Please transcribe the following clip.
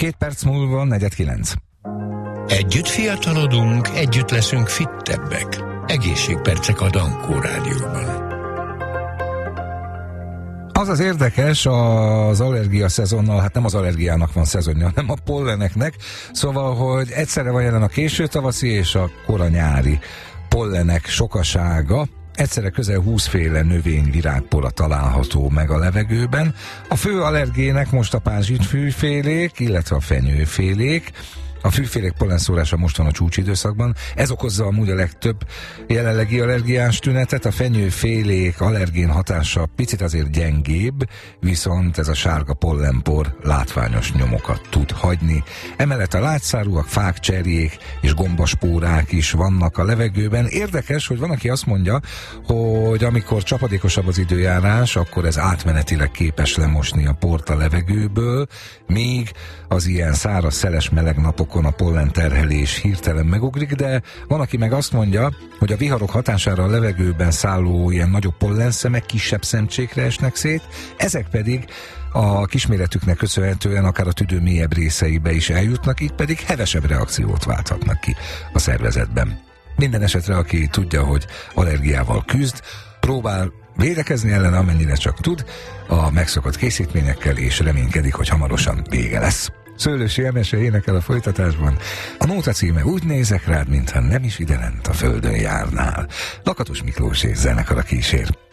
2 perc múlva 8:45. Együtt fiatalodunk, együtt leszünk fittebbek. Egészségpercek a Dankó Rádióban. Az az érdekes az allergia szezonnal, hát nem az allergiának van szezonja, hanem a polleneknek, szóval, hogy egyszerre van jelen a késő tavaszi és a kora nyári pollenek sokasága. Egyszerre közel 20 féle növényvirágpora található meg a levegőben. A fő allergének most a pázsitfűfélék, illetve a fenyőfélék. A fűfélék pollenszórása most van a csúcsidőszakban. Ez okozza amúgy a legtöbb jelenlegi allergiás tünetet. A fenyőfélék allergén hatása picit azért gyengébb, viszont ez a sárga pollenpor látványos nyomokat tud hagyni. Emellett a lágyszárúak, fák, cserjék és gombaspórák is vannak a levegőben. Érdekes, hogy van, aki azt mondja, hogy amikor csapadékosabb az időjárás, akkor ez átmenetileg képes lemosni a port a levegőből, míg az ilyen száraz, szeles, meleg napokon a pollenterhelés hirtelen megugrik, de van, aki meg azt mondja, hogy a viharok hatására a levegőben szálló ilyen nagyobb pollenszemek kisebb szemcsékre esnek szét, ezek pedig a kisméretüknek köszönhetően akár a tüdő mélyebb részeibe is eljutnak, így pedig hevesebb reakciót válthatnak ki a szervezetben. Minden esetre, aki tudja, hogy allergiával küzd, próbál védekezni ellene, amennyire csak tud, a megszokott készítményekkel, és reménykedik, hogy hamarosan vége lesz. Szőlősi Emese énekel a folytatásban. A nóta címe Úgy nézek rád, mintha nem is ide lent a földön járnál. Lakatos Miklós és zenekara kísér.